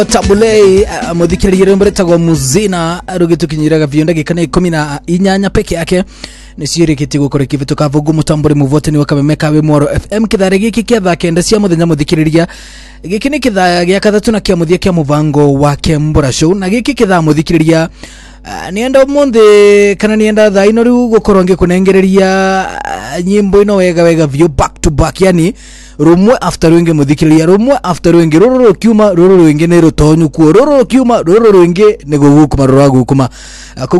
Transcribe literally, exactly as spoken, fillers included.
Tabulei uh, muthikiriria rwimbo rwitagwo Muzina rugitukinyiraga vionda gikana ikumi na inyanya peke yake ni ciirikitie gukora kivituka vugu mutamburi muvote ni wakamemeka we Mwaro F M kithare giki kia thaa kenda cia muthenya muthikiriria giki ni kithaa gia kathatu na kia muthia kia muvango wa Kembora Show na giki kithaa muthikiriria Uh, nienda monde kana nienda thaa ino riu gukorwo ngikunengereria uh, nyimbo ino wega wega view back to back, yani rumwe after rungi muthikiriria rumwe after rungi ruru rukiuma ruru rungi ni rutonyu kuo ruru rukiuma ruru rungi ni gugukuma ruru gukuma uh,